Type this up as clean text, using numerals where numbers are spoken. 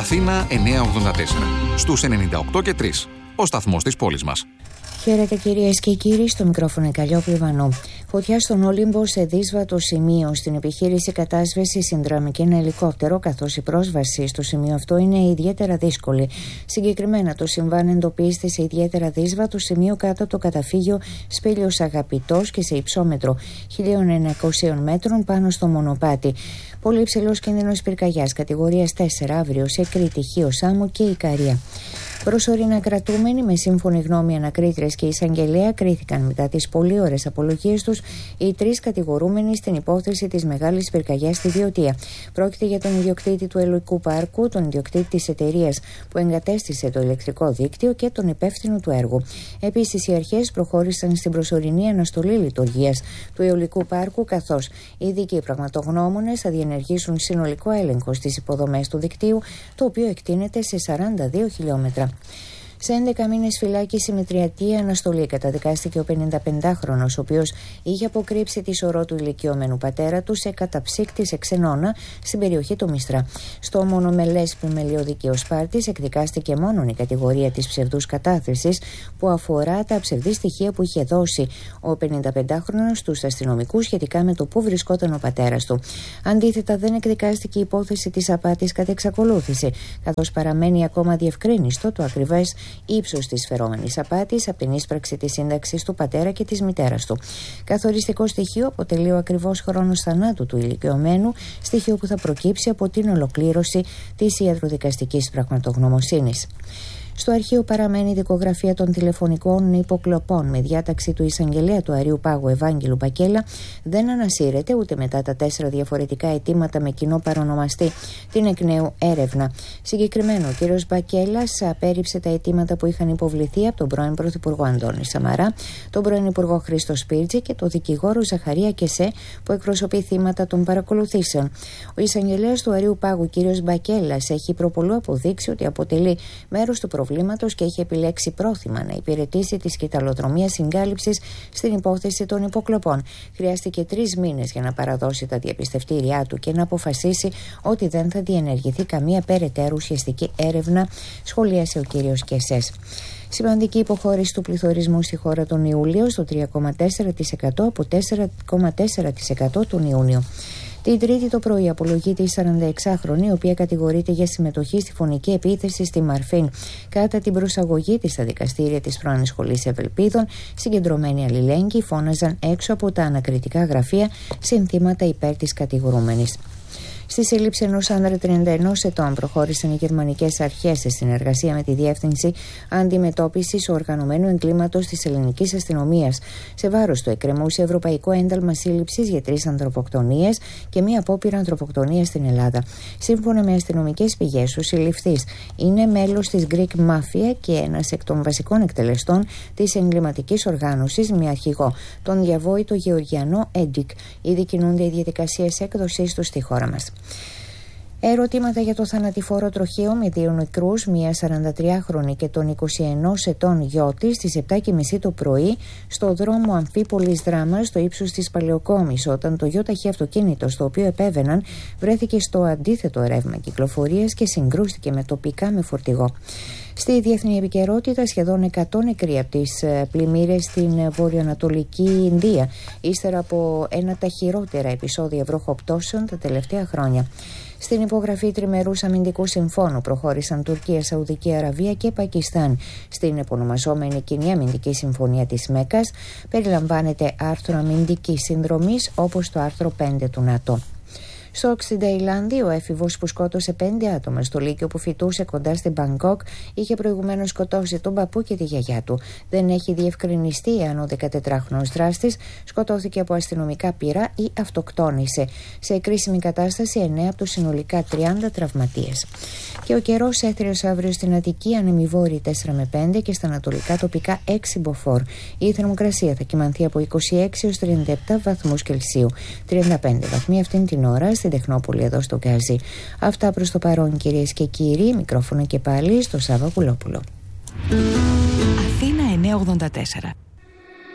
Αθήνα 984, στους 98 και 3, ο σταθμός της πόλης μας. Χαίρετε κυρίες και κύριοι, στο μικρόφωνο Καλλιόπουλου Βανού. Φωτιά στον Όλυμπο σε δύσβατο σημείο. Στην επιχείρηση κατάσβεση συνδράμει ένα ελικόπτερο, καθώς η πρόσβαση στο σημείο αυτό είναι ιδιαίτερα δύσκολη. Συγκεκριμένα, το συμβάν εντοπίζεται σε ιδιαίτερα δύσβατο σημείο κάτω από το καταφύγιο Σπήλιος Αγαπητός και σε υψόμετρο 1900 μέτρων πάνω στο μονοπάτι. Πολύ υψηλός κίνδυνος πυρκαγιάς κατηγορίας 4 αύριο σε Κρήτη, Χίο, Σάμο και Ικαρία. Προσωρινά κρατούμενοι με σύμφωνη γνώμη ανακρίτρες και εισαγγελέα κρίθηκαν μετά τις πολύ ώρες απολογίες τους οι τρεις κατηγορούμενοι στην υπόθεση της μεγάλης πυρκαγιάς στη Βιωτία. Πρόκειται για τον ιδιοκτήτη του Ελωικού Πάρκου, τον ιδιοκτήτη της εταιρείας που εγκατέστησε το ηλεκτρικό δίκτυο και τον υπεύθυνο του έργου. Επίσης, οι αρχές προχώρησαν στην προσωρινή αναστολή λειτουργίας του Αιωλικού Πάρκου, καθώς οι ειδικοί πραγματογνώμονες θα διενεργήσουν συνολικό έλεγχο στις υποδομές του δικτύου, το οποίο εκτείνεται σε 42 χιλιόμετρα. Σε 11 μήνες φυλάκιση με τριετή αναστολή καταδικάστηκε ο 55χρονος, ο οποίος είχε αποκρύψει τη σωρό του ηλικιωμένου πατέρα του σε καταψύκτη σε ξενώνα στην περιοχή του Μιστρά. Στο μονομελές πλημελιωδικείο Σπάρτης εκδικάστηκε μόνον η κατηγορία της ψευδούς κατάθεσης που αφορά τα ψευδή στοιχεία που είχε δώσει ο 55χρονος στους αστυνομικούς σχετικά με το πού βρισκόταν ο πατέρας του. Αντίθετα, δεν εκδικάστηκε η υπόθεση της απάτης κατά εξακολούθηση, καθώς παραμένει ακόμα διευκρίνιστο το ακριβές ύψος της φερόμενης απάτης από την ίσπραξη της σύνταξης του πατέρα και της μητέρας του. Καθοριστικό στοιχείο αποτελεί ο ακριβώς χρόνος θανάτου του ηλικιωμένου, στοιχείο που θα προκύψει από την ολοκλήρωση της ιατροδικαστικής πραγματογνωμοσύνης. Στο αρχείο παραμένει η δικογραφία των τηλεφωνικών υποκλοπών με διάταξη του εισαγγελέα του Αρείου Πάγου Ευάγγελου Μπακέλα δεν ανασύρεται ούτε μετά τα 4 διαφορετικά αιτήματα με κοινό παρονομαστή την εκ νέου έρευνα. Συγκεκριμένο, ο κ. Μπακέλας απέρριψε τα αιτήματα που είχαν υποβληθεί από τον πρώην Πρωθυπουργό Αντώνη Σαμαρά, τον πρώην Υπουργό Χρήστο Σπίρτζη και τον δικηγόρο Ζαχαρία Κεσέ που εκπροσωπεί θύματα των παρακολουθήσεων. Ο εισαγγελέας του Αρείου Πάγου, κ. Μπακέλας, έχει προπολού αποδείξει ότι αποτελεί μέρος του προβλήματος και έχει επιλέξει πρόθυμα να υπηρετήσει τη σκυταλοδρομία συγκάλυψης στην υπόθεση των υποκλοπών. Χρειάστηκε 3 μήνες για να παραδώσει τα διαπιστευτήριά του και να αποφασίσει ότι δεν θα διενεργηθεί καμία περαιτέρω ουσιαστική έρευνα, σχολίασε ο κύριος Κεσές. Σημαντική υποχώρηση του πληθωρισμού στη χώρα τον Ιούλιο στο 3,4% από 4,4% τον Ιούνιο. Την Τρίτη το πρωί απολογείται η 46χρονη, η οποία κατηγορείται για συμμετοχή στη φωνική επίθεση στη Μαρφίν κατά την προσαγωγή της στα δικαστήρια της πρώην σχολής Ευελπίδων. Συγκεντρωμένοι αλληλέγγυοι φώναζαν έξω από τα ανακριτικά γραφεία συνθήματα υπέρ της κατηγορούμενης. Στη σύλληψη ενός άνδρα 31 ετών προχώρησαν οι γερμανικές αρχές σε συνεργασία με τη Διεύθυνση Αντιμετώπισης Οργανωμένου Εγκλήματος της Ελληνικής Αστυνομίας. Σε βάρος του εκκρεμούσε ευρωπαϊκό ένταλμα σύλληψης για 3 ανθρωποκτονίες και μία απόπειρα ανθρωποκτονίας στην Ελλάδα. Σύμφωνα με αστυνομικές πηγές, ο συλληφθής είναι μέλος της Greek Mafia και ένας εκ των βασικών εκτελεστών της εγκληματικής οργάνωσης με αρχηγό τον διαβόητο Γεωργιανό Έντικ. Ήδη κινούνται οι διαδικασίες έκδοσής του στη χώρα μας. Ερωτήματα για το θανατηφόρο τροχαίο με 2 νεκρούς, μία 43χρονη και τον 21 ετών γιο της στις 7:30 το πρωί στο δρόμο Αμφίπολης Δράμας στο ύψος της Παλαιοκόμης, όταν το γιοταχή αυτοκίνητο στο οποίο επέβαιναν βρέθηκε στο αντίθετο ρεύμα κυκλοφορίας και συγκρούστηκε με τοπικά με φορτηγό. Στη διεθνή επικαιρότητα, σχεδόν 100 νεκροί από τις πλημμύρες στην βορειοανατολική Ινδία, ύστερα από ένα τα χειρότερα επεισόδια βροχοπτώσεων τα τελευταία χρόνια. Στην υπογραφή τριμερούς αμυντικού συμφώνου προχώρησαν Τουρκία, Σαουδική Αραβία και Πακιστάν. Στην επωνομαζόμενη κοινή αμυντική συμφωνία της Μέκκας περιλαμβάνεται άρθρο αμυντικής συνδρομής όπως το άρθρο 5 του ΝΑΤΟ. Στο στην Ταϊλάνδη, ο έφηβος που σκότωσε 5 άτομα στο Λύκειο που φοιτούσε κοντά στην Μπαγκόκ είχε προηγουμένως σκοτώσει τον παππού και τη γιαγιά του. Δεν έχει διευκρινιστεί αν ο 14χρονος δράστης σκοτώθηκε από αστυνομικά πυρά ή αυτοκτόνησε. Σε κρίσιμη κατάσταση 9 από τους συνολικά 30 τραυματίες. Και ο καιρός έθριος αύριο στην Αττική, ανεμιβόρη 4 με 5 και στα ανατολικά τοπικά 6 μποφόρ. Η θερμοκρασία θα κυμανθεί από 26 έως 37 βαθμούς Κελσίου. 35 βαθμοί αυτήν την ώρα στην Τεχνόπολη εδώ στο Γκάζι. Αυτά προς το παρόν, κυρίες και κύριοι. Μικρόφωνο και πάλι στο Σάβα Πουλόπουλο. Αθήνα 984.